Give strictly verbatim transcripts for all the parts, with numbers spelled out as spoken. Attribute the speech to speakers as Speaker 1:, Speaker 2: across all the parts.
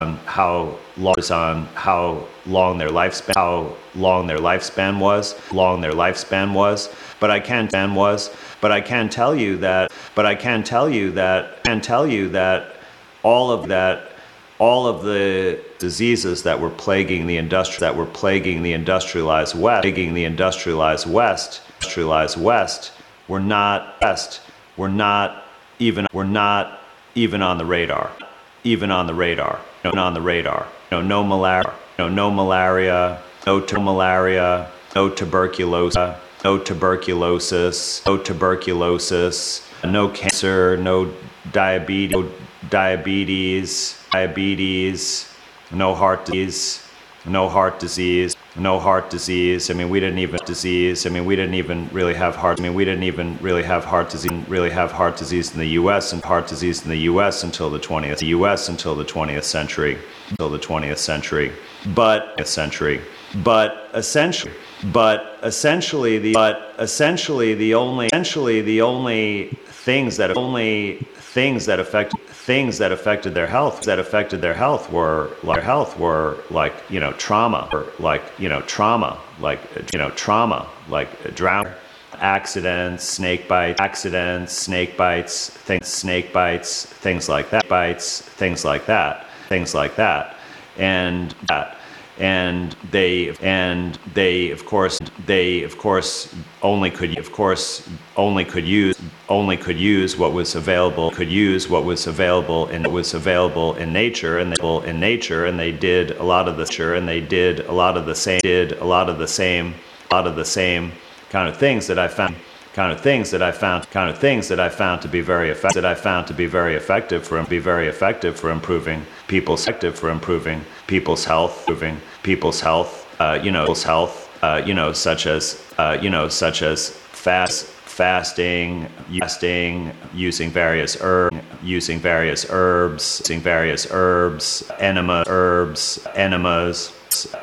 Speaker 1: on how long on how long their lifespan how long their lifespan was long their lifespan was but I can span was but I can tell you that but I can tell you that can tell you that all of that all of the diseases that were plaguing the industri- that were plaguing the industrialized west plaguing the industrialized west industrialized west were not west were not even were not even on the radar even on the radar no on the radar no no malaria no no malaria no to malaria no tuberculosis no tuberculosis no tuberculosis no cancer no diabetes no diabetes diabetes no heart disease no heart disease no heart disease I mean we didn't even disease I mean we didn't even really have heart I mean we didn't even really have heart disease really have heart disease in the U S and heart disease in the U S until the twentieth U S until the twentieth century until the twentieth century but century but essentially but essentially the but essentially the only essentially the only things that only things that affect things that affected their health that affected their health were like their health were like you know trauma or like you know trauma like you know trauma like drown accidents snake bites accidents snake bites things snake bites things like that bites things like that things like that and that and they and they of course they of course only could of course only could use only could use what was available could use what was available and was available in nature and they in nature and they did a lot of the sure and they did a lot of the same did a lot of the same a lot of the same kind of things that I found kind of things that I found kind of things that I found to be very effective that I found to be very effective for be very effective for improving people's effective for improving people's health improving people's health uh, you know people's health uh, you know such as uh, you know such as fast fasting fasting using various herbs using various herbs using various herbs enema herbs enemas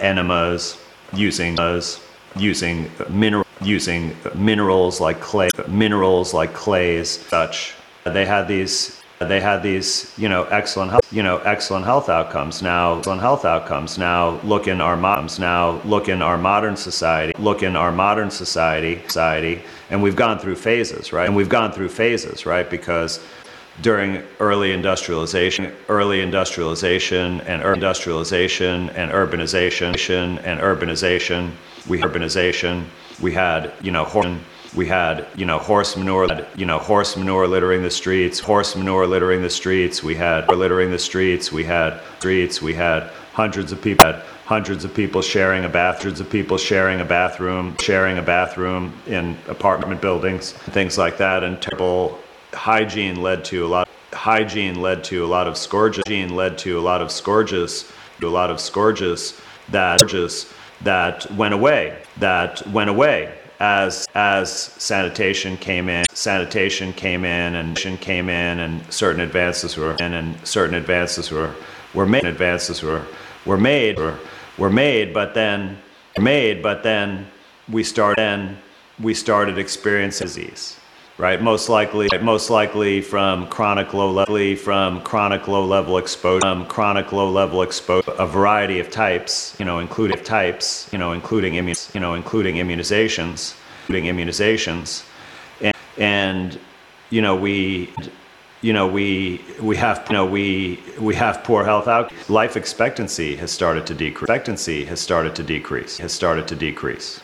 Speaker 1: enemas using us using mineral using minerals like clay minerals like clays such they had these they had these you know excellent health, you know excellent health outcomes now excellent health outcomes now look in our moms now look in our modern society look in our modern society society and we've gone through phases right and we've gone through phases right because during early industrialization early industrialization and ur- industrialization and urbanization and urbanization we urbanization we had you know horse, we had you know horse manure you know horse manure littering the streets horse manure littering the streets we had littering the streets we had streets we had hundreds of people had hundreds of people sharing a bath hundreds of people sharing a bathroom sharing a bathroom in apartment buildings things like that and terrible hygiene led to a lot hygiene led to a lot of scourges hygiene led to a lot of scourges to a lot of scourges that scourges that went away that went away as as sanitation came in sanitation came in and came in and certain advances were in and certain advances were were made advances were were made were, were made but then made but then we started then we started experiencing disease right most likely most likely from chronic low level from chronic low level exposure um, chronic low level exposure a variety of types you know including types you know including immun you know including immunizations including immunizations and, and you know we you know we we have you know we we have poor health outcomes. Life expectancy has started to decrease expectancy has started to decrease has started to decrease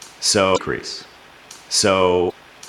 Speaker 1: so decrease so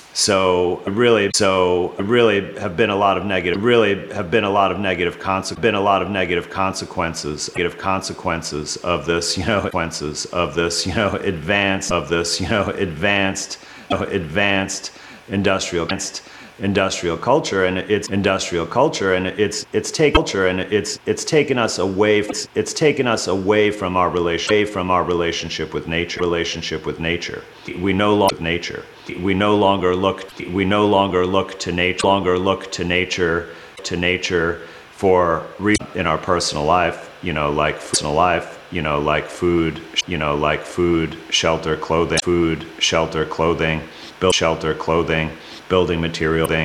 Speaker 1: So really, so really have been a lot of negative. Really have been a lot of negative consequences. Been a lot of negative consequences. Negative consequences of this, you know, consequences of this, you know, advanced of this, you know, advanced, you know, advanced industrial, advanced industrial culture, and it's industrial culture, and it's it's take culture, and it's it's taken us away. It's, it's taken us away from our relation, away from our relationship with nature. Relationship with nature. We no longer nature. We no longer look. We no longer look to nature. Longer look to nature. To nature for reasons in our personal life. You know, like personal life. You know, like food. You know, like food, shelter, clothing. Food, shelter, clothing. Build shelter, clothing. Building material.